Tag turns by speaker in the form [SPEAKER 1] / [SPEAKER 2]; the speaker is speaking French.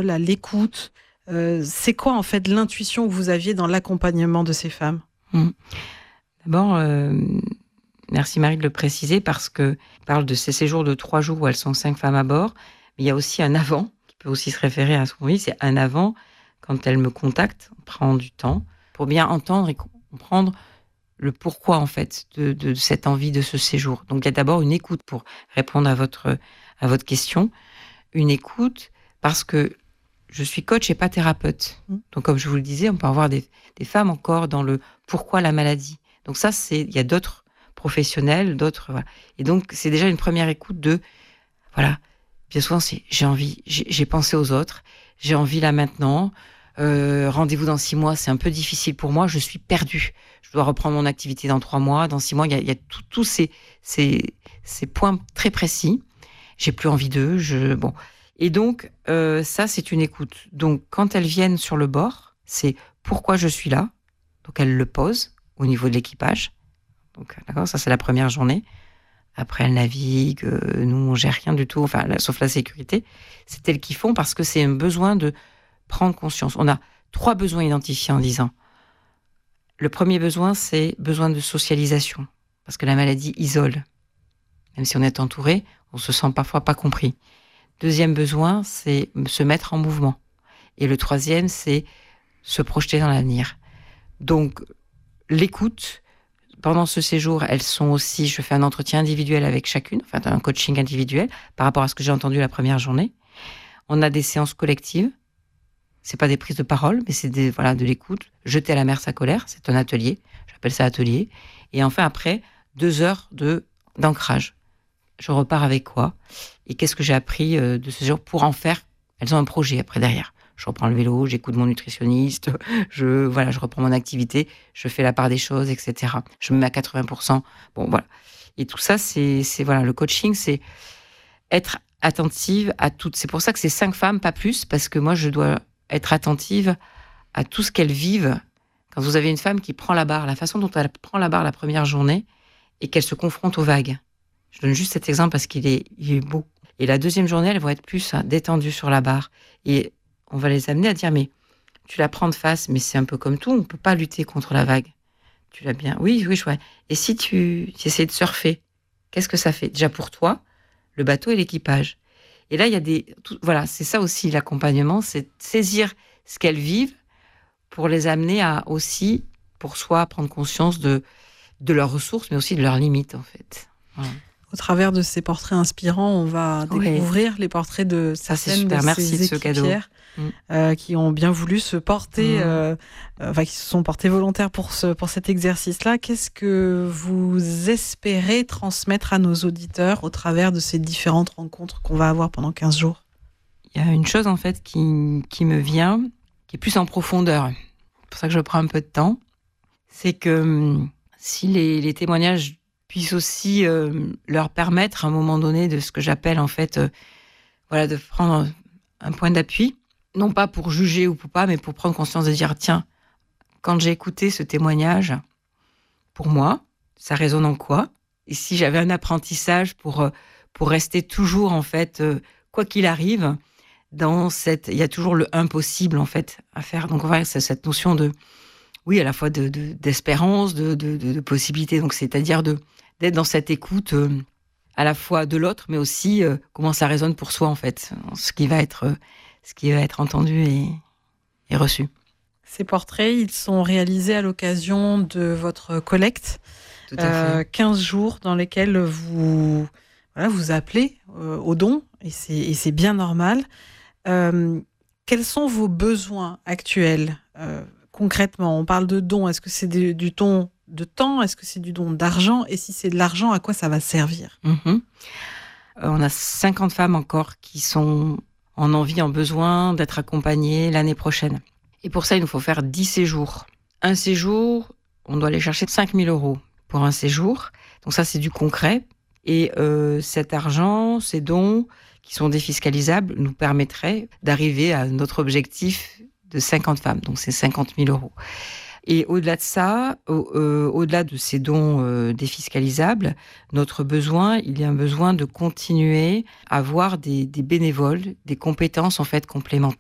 [SPEAKER 1] parole, à l'écoute. C'est quoi, en fait, l'intuition que vous aviez dans l'accompagnement de ces femmes ?
[SPEAKER 2] D'abord, merci Marie de le préciser parce que on parle de ces séjours de 3 jours où elles sont 5 femmes à bord, mais il y a aussi un avant qui peut aussi se référer à ce qu'on vit. C'est un avant quand elles me contactent, on prend du temps pour bien entendre et comprendre le pourquoi en fait de cette envie de ce séjour. Donc il y a d'abord une écoute pour répondre à votre question, une écoute parce que je suis coach et pas thérapeute. Donc comme je vous le disais, on peut avoir des femmes encore dans le pourquoi la maladie. Donc ça il y a d'autres professionnels, voilà. Et donc c'est déjà une première écoute de voilà. Bien souvent c'est j'ai pensé aux autres, j'ai envie là maintenant. Rendez-vous dans 6 mois, c'est un peu difficile pour moi, je suis perdue. Je dois reprendre mon activité dans 3 mois, dans 6 mois, il y a tous ces points très précis. J'ai plus envie d'eux, bon. Et donc, ça, c'est une écoute. Donc, quand elles viennent sur le bord, c'est pourquoi je suis là. Donc, elles le posent au niveau de l'équipage. Donc, d'accord, ça, c'est la première journée. Après, elles naviguent, nous, on gère rien du tout, enfin, sauf la sécurité. C'est elles qui font parce que c'est un besoin de prendre conscience. On a 3 besoins identifiés en 10 ans. Le premier besoin, c'est besoin de socialisation. Parce que la maladie isole. Même si on est entouré, on se sent parfois pas compris. Deuxième besoin, c'est se mettre en mouvement. Et le troisième, c'est se projeter dans l'avenir. Donc, l'écoute. Pendant ce séjour, elles sont aussi, je fais un entretien individuel avec chacune, enfin un coaching individuel, par rapport à ce que j'ai entendu la première journée. On a des séances collectives. C'est pas des prises de parole, mais c'est de l'écoute. Jeter à la mer sa colère, c'est un atelier. J'appelle ça atelier. Et enfin, après, 2 heures d'ancrage. Je repars avec quoi? Et qu'est-ce que j'ai appris de ce jour pour en faire? Elles ont un projet après derrière. Je reprends le vélo, j'écoute mon nutritionniste, je reprends mon activité, je fais la part des choses, etc. Je me mets à 80%. Bon, voilà. Et tout ça, c'est le coaching, c'est être attentive à toutes. C'est pour ça que c'est 5 femmes, pas plus, parce que moi, je dois être attentive à tout ce qu'elles vivent. Quand vous avez une femme qui prend la barre, la façon dont elle prend la barre la première journée et qu'elle se confronte aux vagues. Je donne juste cet exemple parce qu'il est beau. Et la deuxième journée, elles vont être plus détendues sur la barre. Et on va les amener à dire, mais tu la prends de face, mais c'est un peu comme tout, on ne peut pas lutter contre la vague. Tu l'as bien. Oui, chouette. Et si tu essaies de surfer, qu'est-ce que ça fait? Déjà pour toi, le bateau et l'équipage. Et là, il y a c'est ça aussi l'accompagnement, c'est saisir ce qu'elles vivent pour les amener à aussi, pour soi, prendre conscience de leurs ressources, mais aussi de leurs limites, en fait. Voilà.
[SPEAKER 1] Au travers de ces portraits inspirants, on va découvrir les portraits de certaines de ces équipières qui ont bien voulu se porter, qui se sont portées volontaires pour cet exercice-là. Qu'est-ce que vous espérez transmettre à nos auditeurs au travers de ces différentes rencontres qu'on va avoir pendant 15 jours?
[SPEAKER 2] Il y a une chose, en fait, qui me vient, qui est plus en profondeur. C'est pour ça que je prends un peu de temps. C'est que si les témoignages puisse aussi leur permettre à un moment donné de ce que j'appelle en fait de prendre un point d'appui, non pas pour juger ou pour pas, mais pour prendre conscience de dire tiens, quand j'ai écouté ce témoignage, pour moi, ça résonne en quoi? Et si j'avais un apprentissage pour rester toujours en fait, quoi qu'il arrive, il y a toujours le impossible en fait à faire. Donc c'est cette notion de à la fois d'espérance, de possibilité. Donc c'est-à-dire d'être dans cette écoute à la fois de l'autre, mais aussi comment ça résonne pour soi en fait, ce qui va être entendu et reçu.
[SPEAKER 1] Ces portraits, ils sont réalisés à l'occasion de votre collecte.
[SPEAKER 2] Tout à fait.
[SPEAKER 1] 15 jours dans lesquels vous appelez au don, et c'est bien normal. Quels sont vos besoins actuels concrètement? On parle de dons, est-ce que c'est du don de temps? Est-ce que c'est du don d'argent? Et si c'est de l'argent, à quoi ça va servir?
[SPEAKER 2] On a 50 femmes encore qui sont en envie, en besoin d'être accompagnées l'année prochaine. Et pour ça, il nous faut faire 10 séjours. Un séjour, on doit aller chercher 5 000 € pour un séjour. Donc ça, c'est du concret. Et cet argent, ces dons qui sont défiscalisables, nous permettraient d'arriver à notre objectif de 50 femmes. Donc c'est 50 000 €. Et au-delà de ça, au-delà de ces dons défiscalisables, il y a un besoin de continuer à avoir des bénévoles, des compétences en fait complémentaires.